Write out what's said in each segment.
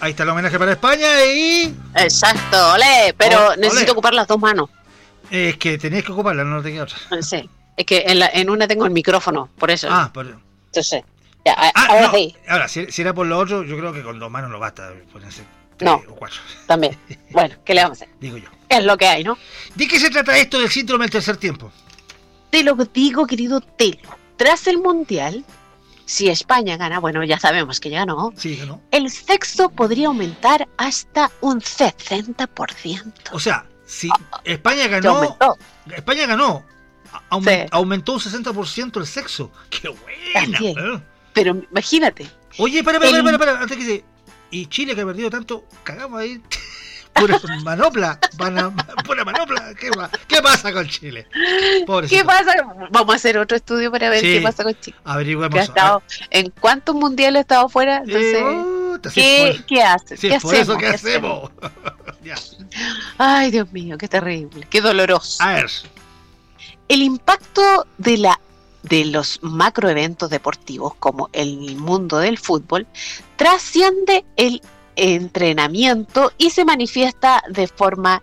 Ahí está el homenaje para España y... Exacto, olé. Pero Olé. necesito ocupar las dos manos. Es que tenías que ocuparla, no tenía otra. Sí. Es que en una tengo el micrófono, por eso. Entonces, ya, ahora no. sí. Ahora, si era por lo otro, yo creo que con 2 manos no basta ponerse 3 No. o 4. También. Bueno, ¿qué le vamos a hacer? Digo yo. Es lo que hay, ¿no? ¿De qué se trata esto del síndrome del tercer tiempo? Te lo digo, querido Telo. Tras el Mundial, si España gana, bueno, ya sabemos que ya ganó, Sí, ganó. el sexo podría aumentar hasta un 60%. O sea, si España ¿Qué ganó... aumentó? España ganó. Sí. Aumentó un 60% el sexo. ¡Qué buena! Así es. ¿Eh? Pero imagínate. Oye, para, antes que se... Y Chile, que ha perdido tanto, cagamos ahí. Pura manopla. Pura manopla. ¿Qué pasa con Chile? Pobrecito. ¿Qué pasa? Vamos a hacer otro estudio para ver Sí. qué pasa con Chile. Averigüemos. Que ha estado, ¿en cuántos mundiales ha estado fuera? Entonces, ¿qué hace? Sí, ¿Qué por hacemos? eso, ¿qué hacemos? Ya. Ay, Dios mío, qué terrible, qué doloroso. A ver. El impacto de los macroeventos deportivos, como el mundo del fútbol, trasciende el entrenamiento y se manifiesta de forma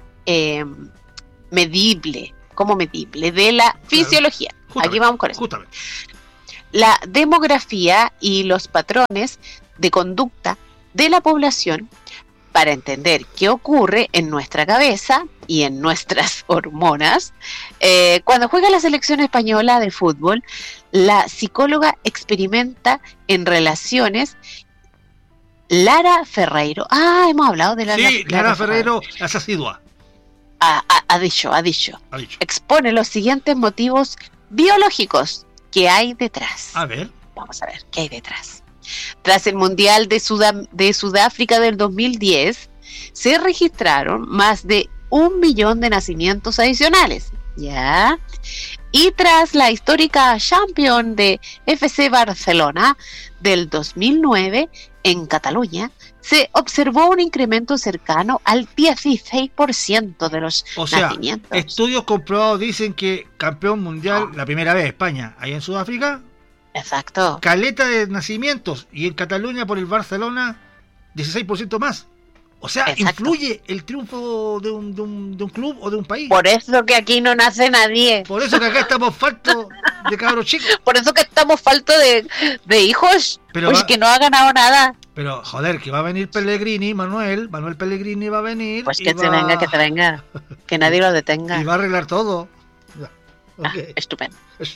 medible de la fisiología. Justamente, Aquí vamos con eso. Justamente. La demografía y los patrones de conducta de la población para entender qué ocurre en nuestra cabeza y en nuestras hormonas. Cuando juega la selección española de fútbol, la psicóloga experimenta en relaciones Lara Ferreiro. Hemos hablado de Lara Ferreiro, las asidua. Ha dicho. Expone los siguientes motivos biológicos que hay detrás. A ver. Vamos a ver qué hay detrás. Tras el Mundial de Sudáfrica del 2010, se registraron más de 1 millón de nacimientos adicionales. ¿Ya? Y tras la histórica Champions de FC Barcelona del 2009 en Cataluña, se observó un incremento cercano al 16% de los nacimientos. Estudios comprobados dicen que campeón mundial, la primera vez España, ahí en Sudáfrica. Exacto. Caleta de nacimientos, y en Cataluña por el Barcelona 16% más. O sea, exacto. Influye el triunfo de un club o de un país. Por eso que aquí no nace nadie. Por eso que acá estamos faltos de cabros chicos. Por eso que estamos faltos de hijos. Pero pues que no ha ganado nada. Pero joder, que va a venir Pellegrini, Manuel Pellegrini va a venir. Pues que te venga. Que nadie lo detenga. Y va a arreglar todo. Okay. Estupendo.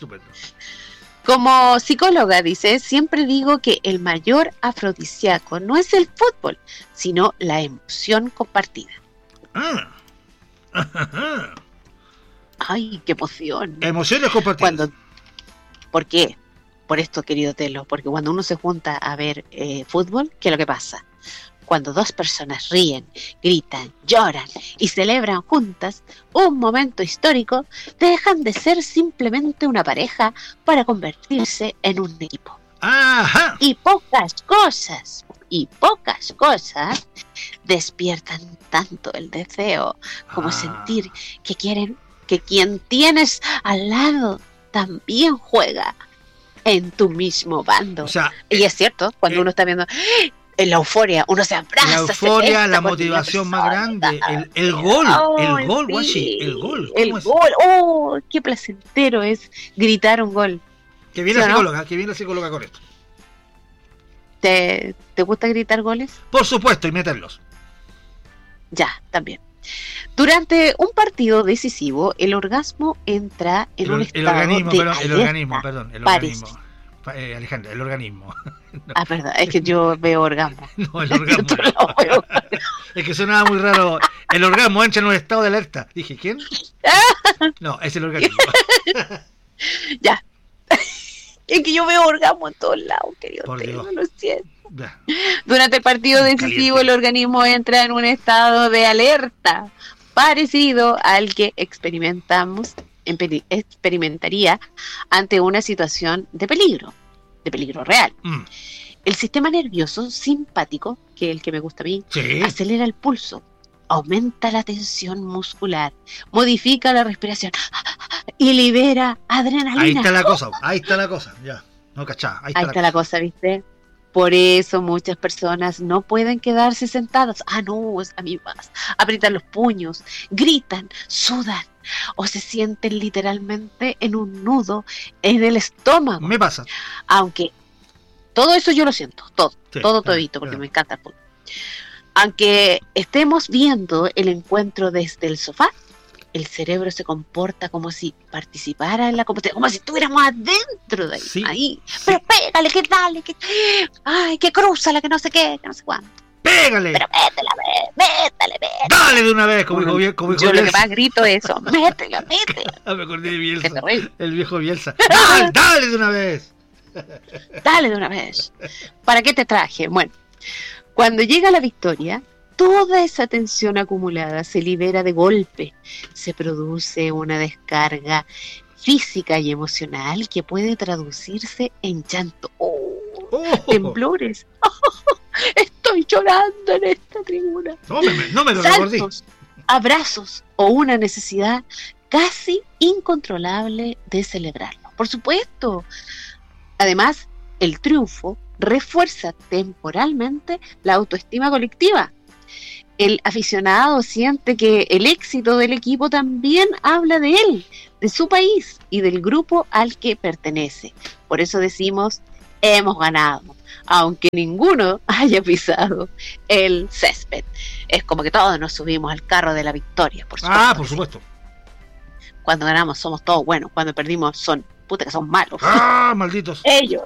Como psicóloga, dice, siempre digo que el mayor afrodisíaco no es el fútbol, sino la emoción compartida. Ay, qué emoción. Emociones compartidas. ¿Por qué? Por esto, querido Telo, porque cuando uno se junta a ver fútbol, ¿qué es lo que pasa? Cuando 2 personas ríen, gritan, lloran y celebran juntas un momento histórico, dejan de ser simplemente una pareja para convertirse en un equipo. ¡Ajá! Y pocas cosas despiertan tanto el deseo como sentir que quieren que quien tienes al lado también juega en tu mismo bando. O sea, y es cierto, cuando uno está viendo en la euforia, uno se abraza. La euforia, la motivación más grande, el gol, sí, el gol. Qué placentero es gritar un gol. Que viene la psicóloga con esto. ¿Te gusta gritar goles? Por supuesto, y meterlos. Ya, también. Durante un partido decisivo, el orgasmo entra en un estado el organismo. Alejandra, el organismo. No. Perdón, es que yo veo orgasmo. No, el orgasmo. Es que sonaba muy raro. El orgasmo entra en un estado de alerta. Dije, ¿quién? No, es el organismo. Ya. Es que yo veo orgasmo en todos lados, querido. No lo siento. Ya. Durante el partido decisivo, el organismo entra en un estado de alerta parecido al que experimentaría ante una situación de peligro real. El sistema nervioso simpático, que es el que me gusta a mí, acelera el pulso, aumenta la tensión muscular, modifica la respiración y libera adrenalina. Ahí está la cosa, ya. No cachá, ahí está la cosa, ¿viste? Por eso muchas personas no pueden quedarse sentadas. Ah, no, a mí más. Aprietan los puños, gritan, sudan o se sienten literalmente en un nudo en el estómago. Me pasa. Aunque todo eso yo lo siento, todo Sí, todito, porque me encanta el fútbol. Aunque estemos viendo el encuentro desde el sofá, el cerebro se comporta como si participara en la competencia, como si estuviéramos adentro de ahí. Sí, ahí. sí. Pero pégale, que dale, que ay, que crúzala, que no sé qué, que no sé cuánto. ¡Pégale! Pero métele. ¡Dale de una vez! Como dijo Yo lo que Bielsa. más grito es eso, métela. Me acordé de Qué Bielsa. terrible. El viejo Bielsa. ¡Dale, dale de una vez! Dale de una vez. ¿Para qué te traje? Bueno, cuando llega la victoria, toda esa tensión acumulada se libera de golpe. Se produce una descarga física y emocional que puede traducirse en llanto. Temblores. Estoy llorando en esta tribuna. No me lo recordé. Saltos, abrazos o una necesidad casi incontrolable de celebrarlo. Por supuesto. Además, el triunfo refuerza temporalmente la autoestima colectiva. El aficionado siente que el éxito del equipo también habla de él, de su país y del grupo al que pertenece. Por eso decimos, hemos ganado, aunque ninguno haya pisado el césped. Es como que todos nos subimos al carro de la victoria, por supuesto. Por supuesto. Cuando ganamos somos todos buenos, cuando perdimos son puta que son malos. Malditos. Ellos.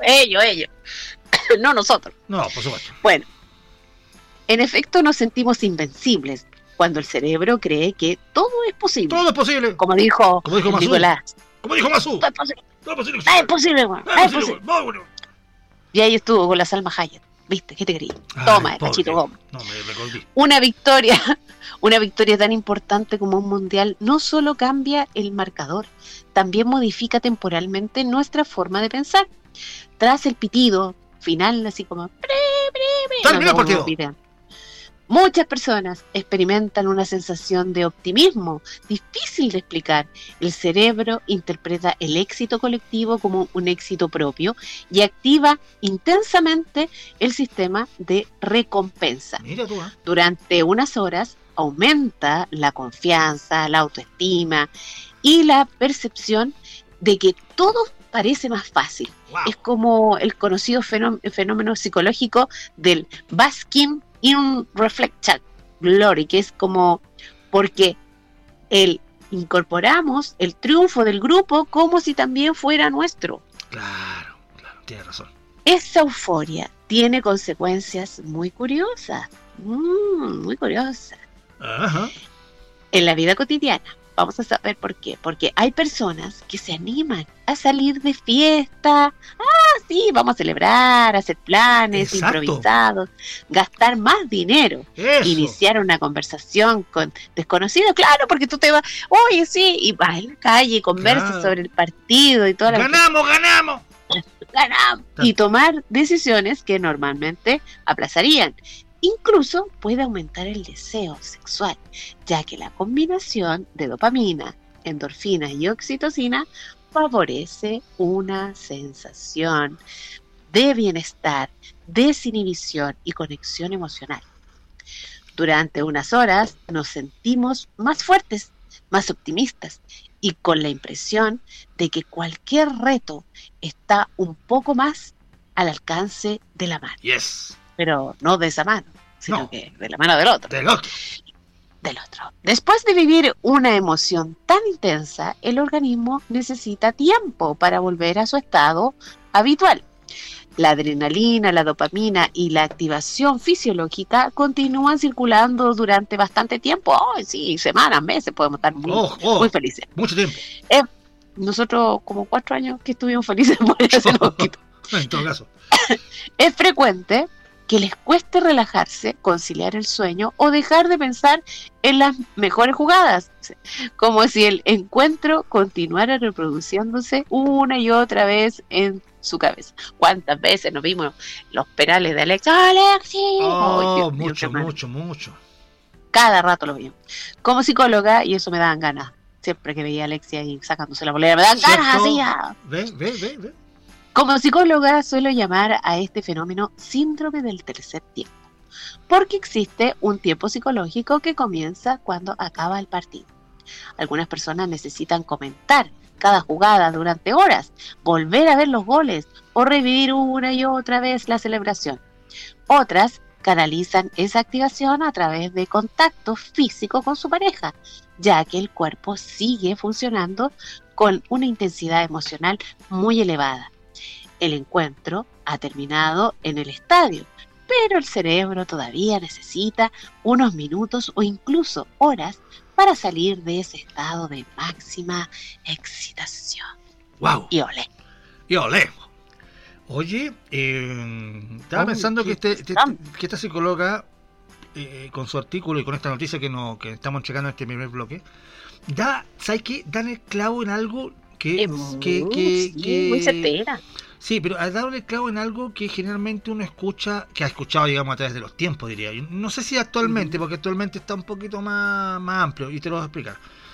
No nosotros. No, por supuesto. Bueno, en efecto nos sentimos invencibles cuando el cerebro cree que todo es posible. Todo es posible. Como dijo Masú. Nicolás. Como dijo Masú. Todo es posible. Todo es posible. Es posible, güey. Es posible. Bueno. Y ahí estuvo con la Salma Hayek. ¿Viste? ¿Qué te creí? Toma, cachito goma. No, me recordé. Una victoria tan importante como un mundial no solo cambia el marcador, también modifica temporalmente nuestra forma de pensar. Tras el pitido final, así como Terminó el partido. Muchas personas experimentan una sensación de optimismo difícil de explicar. El cerebro interpreta el éxito colectivo como un éxito propio y activa intensamente el sistema de recompensa. Mira tú, Durante unas horas aumenta la confianza, la autoestima y la percepción de que todo parece más fácil. Wow. Es como el conocido fenómeno psicológico del basking in reflected glory, que es como porque incorporamos el triunfo del grupo como si también fuera nuestro. Claro, tienes razón. Esa euforia tiene consecuencias muy curiosas, muy curiosas. Ajá. En la vida cotidiana. Vamos a saber por qué. Porque hay personas que se animan a salir de fiesta. Sí, vamos a celebrar, hacer planes. Exacto. Improvisados, gastar más dinero, Eso. iniciar una conversación con desconocidos. Claro, porque tú te vas, oye, sí, y vas en la calle y conversas Claro. sobre el partido y toda la ¡Ganamos! y tomar decisiones que normalmente aplazarían. Incluso puede aumentar el deseo sexual, ya que la combinación de dopamina, endorfinas y oxitocina favorece una sensación de bienestar, desinhibición y conexión emocional. Durante unas horas nos sentimos más fuertes, más optimistas y con la impresión de que cualquier reto está un poco más al alcance de la mano. Yes. Pero no de esa mano, sino No. que de la mano del otro. Del otro. Después de vivir una emoción tan intensa, el organismo necesita tiempo para volver a su estado habitual. La adrenalina, la dopamina y la activación fisiológica continúan circulando durante bastante tiempo. Sí, semanas, meses, podemos estar muy felices. Mucho tiempo. Nosotros como 4 años que estuvimos felices por ese poquito. En todo caso. Es frecuente que les cueste relajarse, conciliar el sueño o dejar de pensar en las mejores jugadas, como si el encuentro continuara reproduciéndose una y otra vez en su cabeza. ¿Cuántas veces nos vimos los penales de Alexis? Mucho. Cada rato lo vimos. Como psicóloga, y eso me daban ganas. Siempre que veía a Alexia ahí sacándose la bolera, me daban ganas así. Ve. Como psicóloga suelo llamar a este fenómeno síndrome del tercer tiempo, porque existe un tiempo psicológico que comienza cuando acaba el partido. Algunas personas necesitan comentar cada jugada durante horas, volver a ver los goles o revivir una y otra vez la celebración. Otras canalizan esa activación a través de contacto físico con su pareja, ya que el cuerpo sigue funcionando con una intensidad emocional muy elevada. El encuentro ha terminado en el estadio, pero el cerebro todavía necesita unos minutos o incluso horas para salir de ese estado de máxima excitación. ¡Wow! Y olé. Y olé. Oye, estaba pensando que esta psicóloga, con su artículo y con esta noticia que estamos checando en este primer bloque, ¿sabes qué? Dan el clavo en algo que muy certera. Sí, pero ha dado el clavo en algo que generalmente uno escucha, que ha escuchado, digamos, a través de los tiempos, diría yo. No sé si actualmente, porque actualmente está un poquito más amplio, y te lo voy a explicar.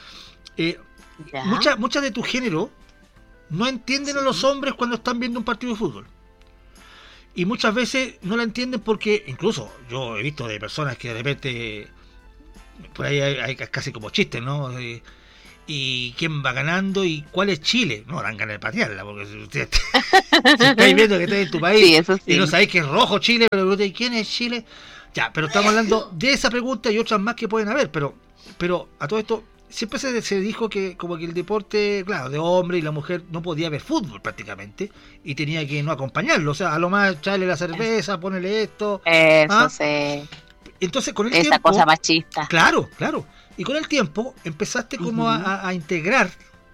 Muchas de tu género no entienden a los hombres cuando están viendo un partido de fútbol. Y muchas veces no la entienden porque, incluso yo he visto de personas que de repente, por ahí hay casi como chistes, ¿no? Y quién va ganando y cuál es Chile. No dan ganas de patearla, porque si estáis viendo que estáis en tu país y no sabéis que es rojo Chile, pero ¿y quién es Chile? Ya, pero estamos hablando de esa pregunta y otras más que pueden haber, pero a todo esto siempre se dijo que como que el deporte, claro, de hombre y la mujer no podía ver fútbol prácticamente y tenía que no acompañarlo, o sea, a lo más echarle la cerveza, ponerle esto. Eso sí. Entonces con el esa tiempo, cosa machista. Claro. Y con el tiempo empezaste como a integrar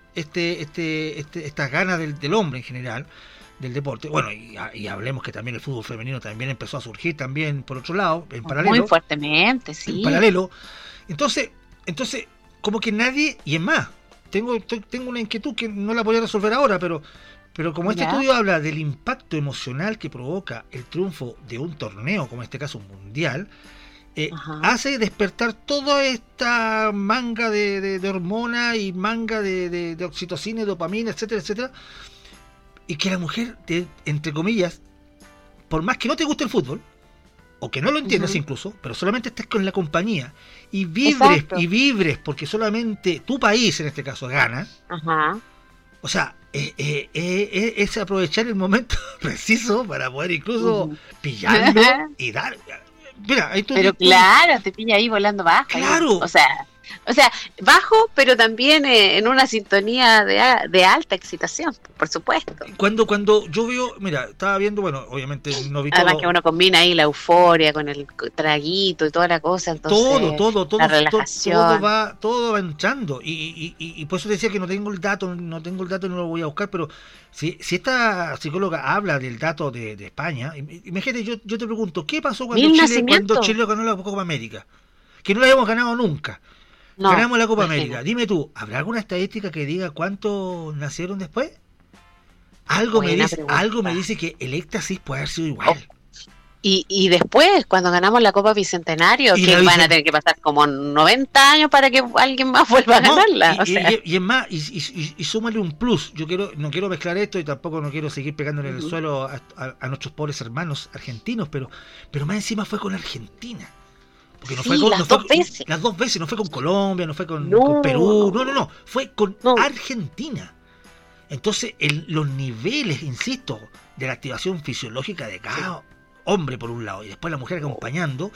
estas ganas del hombre en general, del deporte. Bueno, y hablemos que también el fútbol femenino también empezó a surgir también por otro lado, en paralelo. Muy fuertemente, sí. En paralelo. Entonces, como que nadie, y es más, tengo una inquietud que no la podía resolver ahora, pero como este estudio habla del impacto emocional que provoca el triunfo de un torneo, como en este caso un mundial, hace despertar toda esta manga de hormonas y manga de oxitocina y dopamina, etcétera, y que la mujer, entre comillas, por más que no te guste el fútbol, o que no lo entiendas incluso, pero solamente estés con la compañía y vibres porque solamente tu país en este caso gana, o sea, es aprovechar el momento preciso para poder incluso pillarlo y dar. Mira, ahí claro, te pilla ahí volando bajo. Claro. O sea, bajo, pero también en una sintonía de alta excitación, por supuesto. Cuando yo veo, mira, estaba viendo, bueno, obviamente no vi Además que uno combina ahí la euforia con el traguito y toda la cosa, entonces todo, la relajación. todo va entrando. Y por eso decía que no tengo el dato y no lo voy a buscar, pero si esta psicóloga habla del dato de España, imagínate, yo te pregunto, ¿qué pasó cuando Chile ganó la Copa América? Que no la habíamos ganado nunca. No, ganamos la Copa América. Dime tú, ¿habrá alguna estadística que diga cuántos nacieron después? Algo me dice que el éxtasis puede haber sido igual. Y después, cuando ganamos la Copa Bicentenario, que van a tener que pasar como 90 años para que alguien más vuelva a ganarla. Y es más, y súmale un plus. No quiero mezclar esto y tampoco no quiero seguir pegándole en el suelo a nuestros pobres hermanos argentinos, pero más encima fue con Argentina. Porque las dos veces, no fue con Colombia, no fue con Perú, no, fue con Argentina. Entonces, los niveles, insisto, de la activación fisiológica de cada hombre por un lado y después la mujer acompañando,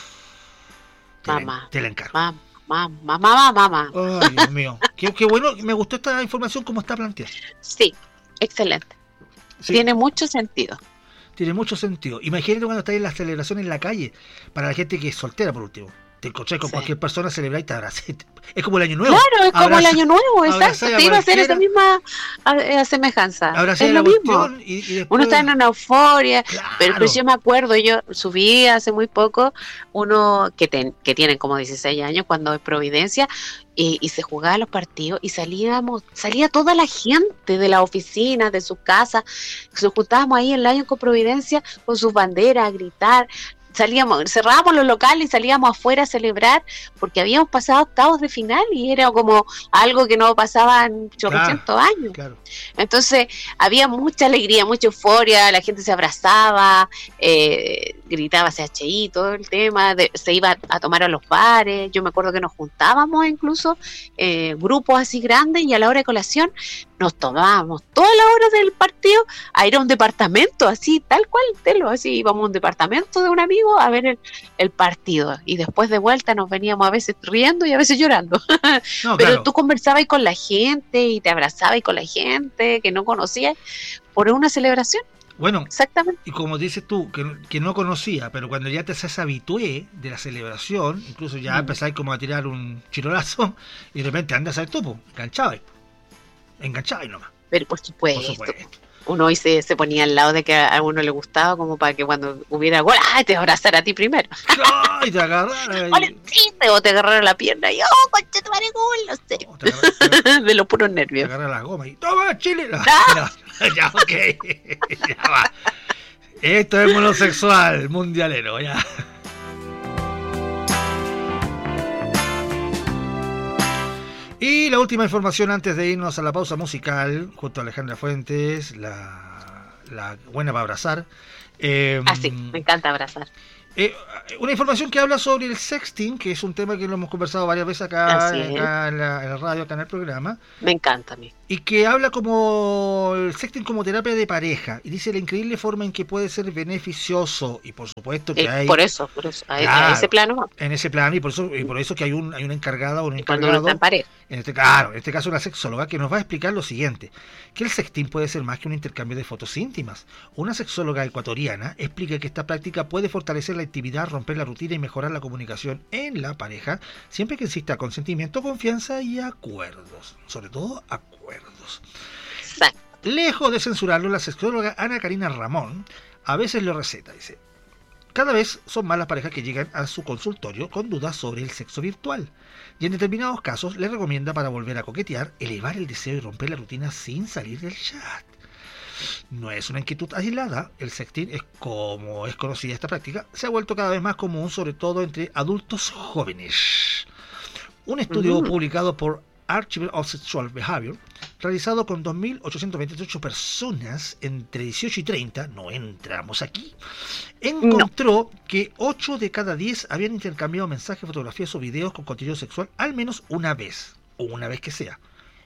te la encargo. Mamá. Ay, Dios mío. Qué bueno, me gustó esta información como está planteada. Sí, excelente. Sí. Tiene mucho sentido. Imagínate cuando estás en la celebración en la calle, para la gente que es soltera por último. Te encontrás con cualquier persona, celebrar y te abrazas. Es como el Año Nuevo. Claro, es como el Año Nuevo, exacto. Te iba a hacer esa misma semejanza. Es lo mismo. Y después, uno está en una euforia, claro. pero yo me acuerdo, yo subí hace muy poco uno que tienen como 16 años cuando es Providencia, y se jugaban los partidos y salía toda la gente de la oficina, de sus casas, nos juntábamos ahí en Lion con Providencia con sus banderas a gritar. cerrábamos los locales y salíamos afuera a celebrar porque habíamos pasado octavos de final y era como algo que no pasaba en 800 años. Claro. Entonces había mucha alegría, mucha euforia, la gente se abrazaba, gritaba CHI, todo el tema, se iba a tomar a los bares. Yo me acuerdo que nos juntábamos incluso grupos así grandes y a la hora de colación nos tomábamos todas las horas del partido a ir a un departamento, así, tal cual, así, íbamos a un departamento de un amigo a ver el partido y después de vuelta nos veníamos a veces riendo y a veces llorando. No, pero claro. tú conversabas con la gente y te abrazabas con la gente que no conocías por una celebración. Bueno, exactamente. Y como dices tú, que no conocía, pero cuando ya te haces habitué de la celebración, incluso ya empezáis como a tirar un chirolazo y de repente andas al topo, enganchabais nomás. Pero por supuesto. Uno hoy se ponía al lado de que a uno le gustaba como para que cuando hubiera gol, te abrazara a ti primero. Y te agarrara. O te agarrara la pierna y concha tu madre gol, no sé. De los puros nervios. Te agarrara las gomas y ¡toma, Chile! No, ya, ok. Ya va. Esto es monosexual, mundialero, ya. Y la última información antes de irnos a la pausa musical, junto a Alejandra Fuentes, la buena para abrazar. Sí, me encanta abrazar. Una información que habla sobre el sexting, que es un tema que lo hemos conversado varias veces acá en la radio, acá en el programa. Me encanta a mí. Y que habla como el sexting como terapia de pareja. Y dice la increíble forma en que puede ser beneficioso. Y por supuesto que hay... Por eso, a ese plano. En ese plano, y por eso que hay una encargada o un encargado. Cuando uno está en pareja. En este caso una sexóloga, que nos va a explicar lo siguiente, que el sexting puede ser más que un intercambio de fotos íntimas. Una sexóloga ecuatoriana explica que esta práctica puede fortalecer la intimidad, romper la rutina y mejorar la comunicación en la pareja, siempre que exista consentimiento, confianza y acuerdos, sobre todo acuerdos. Exacto. Lejos de censurarlo, la sexóloga Ana Karina Ramón a veces lo receta, dice: cada vez son más las parejas que llegan a su consultorio con dudas sobre el sexo virtual, y en determinados casos les recomienda, para volver a coquetear, elevar el deseo y romper la rutina sin salir del chat. No es una inquietud aislada, el sexting, como es conocida esta práctica, se ha vuelto cada vez más común, sobre todo entre adultos jóvenes. Un estudio publicado por Archive of Sexual Behavior, realizado con 2.828 personas entre 18 y 30, no entramos aquí, encontró que 8 de cada 10 habían intercambiado mensajes, fotografías o videos con contenido sexual al menos una vez, o una vez que sea.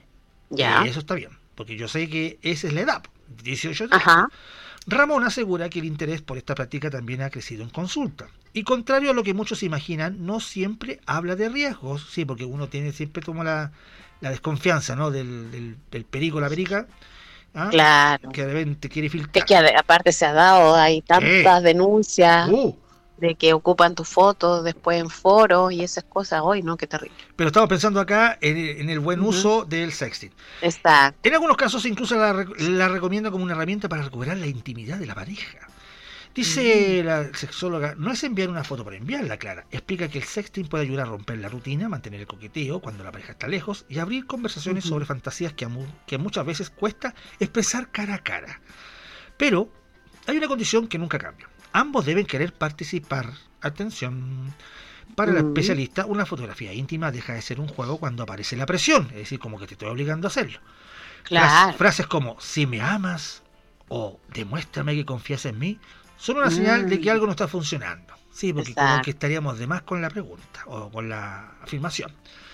Ya. Y eso está bien, porque yo sé que esa es la edad, 18 años. Ajá. Ramón asegura que el interés por esta práctica también ha crecido en consulta. Y contrario a lo que muchos imaginan, no siempre habla de riesgos, sí, porque uno tiene siempre como la desconfianza, ¿no? del perico, la perica. ¿Ah? Claro. Que de repente quiere filtrar. Es que aparte se ha dado, hay tantas denuncias de que ocupan tus fotos después en foros y esas cosas. Hoy, ¿no? Qué terrible. Pero estamos pensando acá en el buen uso del sexting. Exacto. En algunos casos incluso la recomienda como una herramienta para recuperar la intimidad de la pareja. Dice la sexóloga, no es enviar una foto para enviarla, Clara. Explica que el sexting puede ayudar a romper la rutina, mantener el coqueteo cuando la pareja está lejos y abrir conversaciones sobre fantasías que muchas veces cuesta expresar cara a cara. Pero hay una condición que nunca cambia. Ambos deben querer participar. Atención. Para la especialista, una fotografía íntima deja de ser un juego cuando aparece la presión, es decir, como que te estoy obligando a hacerlo. Claro. Frases como, si me amas, o demuéstrame que confías en mí, son una señal de que algo no está funcionando. Sí, porque como que estaríamos de más con la pregunta o con la afirmación.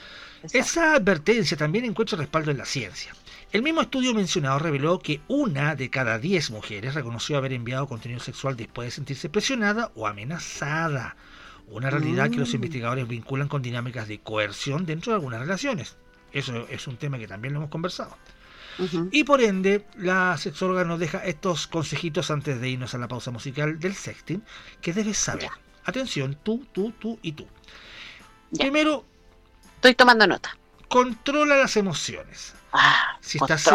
Esa advertencia también encuentra respaldo en la ciencia. El mismo estudio mencionado reveló que 1 de cada 10 mujeres reconoció haber enviado contenido sexual después de sentirse presionada o amenazada. Una realidad que los investigadores vinculan con dinámicas de coerción dentro de algunas relaciones. Eso es un tema que también lo hemos conversado. Y por ende, la sexóloga nos deja estos consejitos antes de irnos a la pausa musical del sexting que debes saber. Atención, tú y tú. Primero, estoy tomando nota. Controla las emociones. Si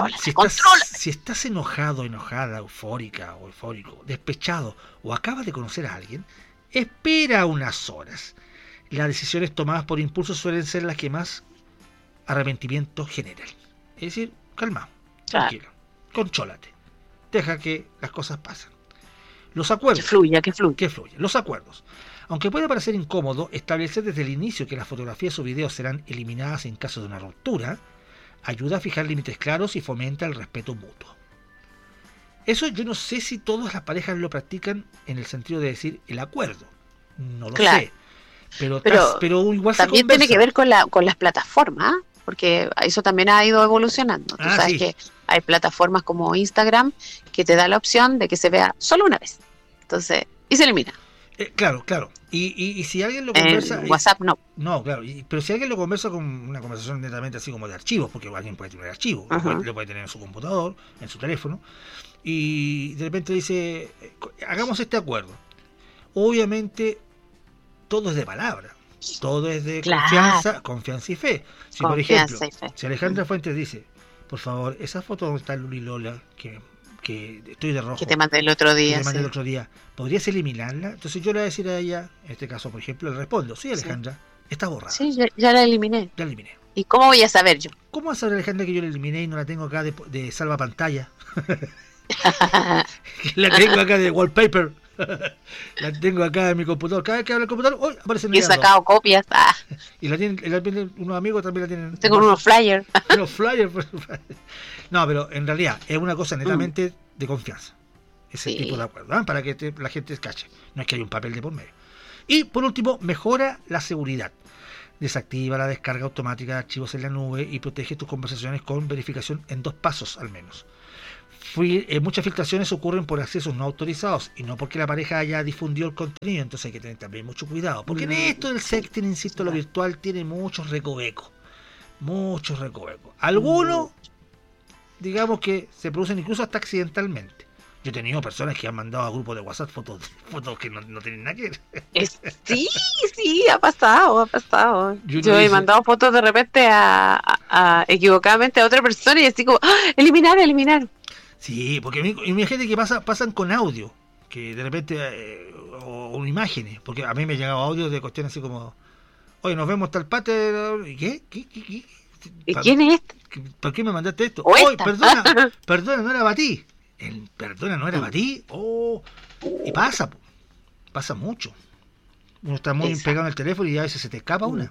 estás enojado, enojada, eufórica o eufórico, despechado o acabas de conocer a alguien, espera unas horas. Las decisiones tomadas por impulso suelen ser las que más arrepentimiento generan. Es decir, calmado, tranquilo, conchólate, deja que las cosas pasen. Los acuerdos. Que fluya. Que fluya. Los acuerdos. Aunque puede parecer incómodo, establecer desde el inicio que las fotografías o videos serán eliminadas en caso de una ruptura, ayuda a fijar límites claros y fomenta el respeto mutuo. Eso yo no sé si todas las parejas lo practican en el sentido de decir el acuerdo. No lo sé. Pero igual también se tiene que ver con las plataformas, porque eso también ha ido evolucionando. Tú sabes que hay plataformas como Instagram que te da la opción de que se vea solo una vez. Entonces, y se elimina. Claro. Y si alguien lo conversa... En WhatsApp no. No, claro. Pero si alguien lo conversa con una conversación netamente así como de archivos, porque alguien puede tener archivos, lo puede tener en su computador, en su teléfono, y de repente dice, hagamos este acuerdo. Obviamente, todo es de palabra. Todo es de confianza y fe. Si, por ejemplo, si Alejandra Fuentes dice, por favor, esa foto donde está Luli Lola, que estoy de rojo, que te mandé el otro día, ¿podrías eliminarla? Entonces yo le voy a decir a ella, en este caso, por ejemplo, le respondo, sí, Alejandra, está borrada. Sí, ya la eliminé. Ya la eliminé. ¿Y cómo voy a saber yo? ¿Cómo va a saber, Alejandra, que yo la eliminé y no la tengo acá de salva pantalla? La tengo acá de wallpaper. La tengo acá en mi computador. Cada vez que hablo el computador, ¡uy! Aparece en el. Y he sacado copias. Y la tienen unos amigos también la tienen. Tengo unos flyers. Unos flyers. No, pero en realidad es una cosa netamente de confianza. Ese tipo de acuerdo, ¿eh? Para que la gente cache. No es que hay un papel de por medio. Y por último, mejora la seguridad. Desactiva la descarga automática de archivos en la nube y protege tus conversaciones con verificación en 2 pasos al menos. Muchas filtraciones ocurren por accesos no autorizados y no porque la pareja haya difundido el contenido, entonces hay que tener también mucho cuidado, porque en esto del sexting, insisto, lo virtual tiene muchos recovecos. Algunos, digamos que se producen incluso hasta accidentalmente. Yo he tenido personas que han mandado a grupos de WhatsApp fotos que no tienen nada que ver. Sí, ha pasado. Yo he mandado fotos de repente a equivocadamente a otra persona y así como, eliminar. Sí, porque imagínate que pasan con audio, que de repente, o imágenes, porque a mí me llegaba audio de cuestiones así como, oye, nos vemos tal parte, ¿qué? ¿Y quién es este? ¿Por qué me mandaste esto? Oye, perdona, no era para ti. Perdona, no era para ti. Y pasa mucho. Uno está muy pegado en el teléfono y a veces se te escapa una.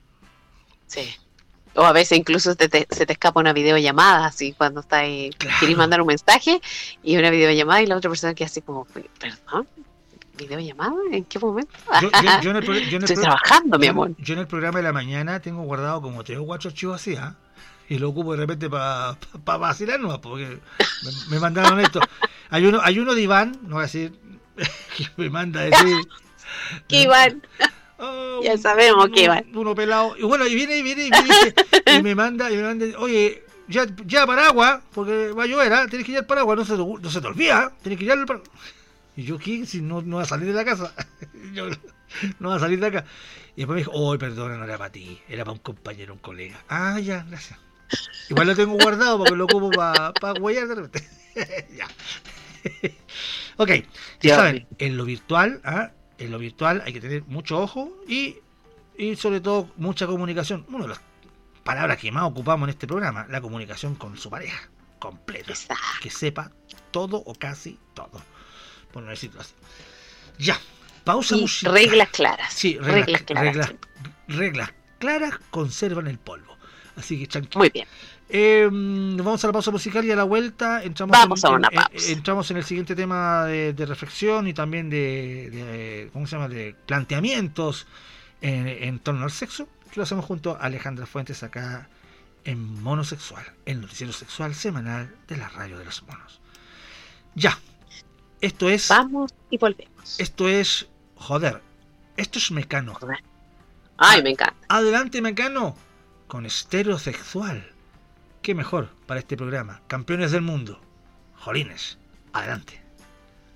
Sí. O a veces incluso se te escapa una videollamada, así cuando estás ahí, querés mandar un mensaje y una videollamada y la otra persona queda así como, perdón, ¿videollamada? ¿En qué momento? Yo estoy trabajando, mi amor. Yo en el programa de la mañana tengo guardado como 3 o 4 archivos así, y lo ocupo de repente para vacilar nomás, porque me mandaron esto. Hay uno de Iván, no voy a decir, que me manda a decir... ¿Qué Iván? Ya sabemos que Iván. Uno pelado. Y bueno, y viene y me manda, oye, ya paraguas, porque va a llover, tienes que llevar paraguas, no se te olvida, tienes que llevar el paraguas. Y yo, ¿qué? Si no va a salir de la casa. Yo no va a salir de acá. Y después me dijo, perdona, no era para ti, era para un compañero, un colega. Ya, gracias. Igual lo tengo guardado porque lo ocupo para huellar de repente. Ya. Ok, ya saben, en lo virtual hay que tener mucho ojo y sobre todo mucha comunicación. Una de las palabras que más ocupamos en este programa, la comunicación con su pareja completa. Exacto. Que sepa todo o casi todo, por no decirlo así. Ya, pausa musical. Reglas claras. Sí, reglas claras conservan el polvo. Así que tranquilo. Muy bien. Vamos a la pausa musical y a la vuelta entramos en el siguiente tema de reflexión y también de ¿cómo se llama? De planteamientos en torno al sexo, que lo hacemos junto a Alejandra Fuentes acá en Monosexual, el noticiero sexual semanal de la radio de los monos. Ya, esto es... Vamos y volvemos. Esto es Mecano. Ay, me encanta. Adelante, Mecano, con Estereosexual. Qué mejor para este programa. Campeones del mundo. Jolines, adelante.